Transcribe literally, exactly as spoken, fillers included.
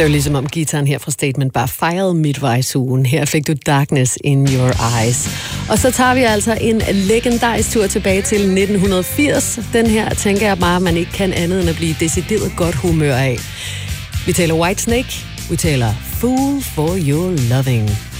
Det var ligesom om gitaren her fra Statement bare fejrede midtvejsugen. Her fik du Darkness in Your Eyes. Og så tager vi altså en legendarisk tur tilbage til nitten firs. Den her tænker jeg bare, man ikke kan andet end at blive decideret godt humør af. Vi taler Whitesnake, vi taler Fool for Your Loving.